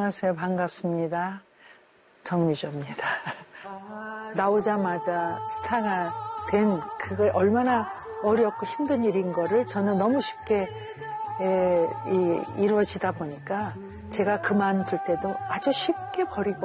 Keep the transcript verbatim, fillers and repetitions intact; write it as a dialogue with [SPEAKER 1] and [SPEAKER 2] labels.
[SPEAKER 1] 안녕하세요. 반갑습니다. 정미조입니다. 나오자마자 스타가 된 그거 얼마나 어렵고 힘든 일인 거를 저는 너무 쉽게 에, 이, 이루어지다 보니까 제가 그만둘 때도 아주 쉽게 버리고